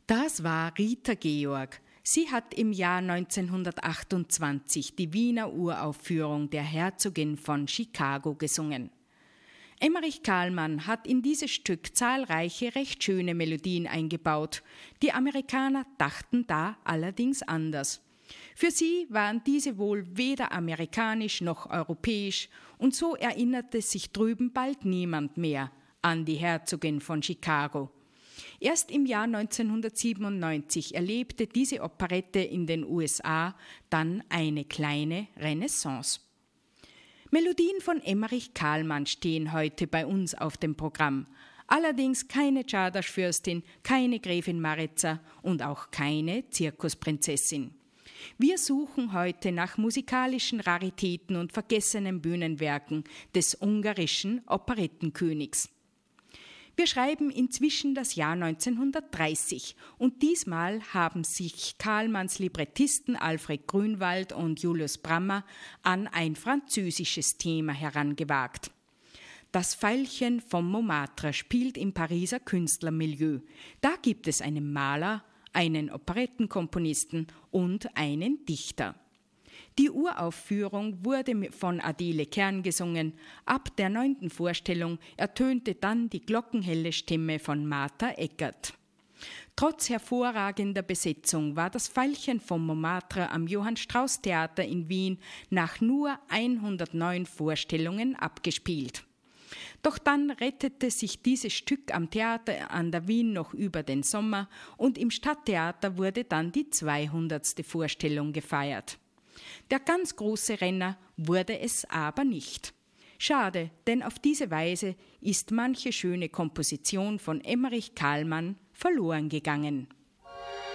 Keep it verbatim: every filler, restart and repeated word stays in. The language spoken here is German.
Das war Rita Georg. Sie hat im Jahr neunzehnhundertachtundzwanzig die Wiener Uraufführung der Herzogin von Chicago gesungen. Emmerich Kahlmann hat in dieses Stück zahlreiche recht schöne Melodien eingebaut. Die Amerikaner dachten da allerdings anders. Für sie waren diese wohl weder amerikanisch noch europäisch, und so erinnerte sich drüben bald niemand mehr an die Herzogin von Chicago. Erst im Jahr neunzehnhundertsiebenundneunzig erlebte diese Operette in den U S A dann eine kleine Renaissance. Melodien von Emmerich Kahlmann stehen heute bei uns auf dem Programm. Allerdings keine Czardas-Fürstin, keine Gräfin Maritza und auch keine Zirkusprinzessin. Wir suchen heute nach musikalischen Raritäten und vergessenen Bühnenwerken des ungarischen Operettenkönigs. Wir schreiben inzwischen das Jahr neunzehnhundertdreißig und diesmal haben sich Kahlmanns Librettisten Alfred Grünwald und Julius Brammer an ein französisches Thema herangewagt. Das Veilchen vom Montmartre spielt im Pariser Künstlermilieu. Da gibt es einen Maler, einen Operettenkomponisten und einen Dichter. Die Uraufführung wurde von Adele Kern gesungen. Ab der neunten Vorstellung ertönte dann die glockenhelle Stimme von Martha Eckert. Trotz hervorragender Besetzung war das Veilchen vom Montmartre am Johann-Strauß-Theater in Wien nach nur hundertneun Vorstellungen abgespielt. Doch dann rettete sich dieses Stück am Theater an der Wien noch über den Sommer und im Stadttheater wurde dann die zweihundertste Vorstellung gefeiert. Der ganz große Renner wurde es aber nicht. Schade, denn auf diese Weise ist manche schöne Komposition von Emmerich Kahlmann verloren gegangen.